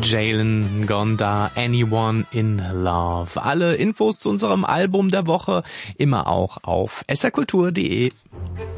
Jalen Gonda, Anyone in Love. Alle Infos zu unserem Album der Woche immer auch auf srkultur.de.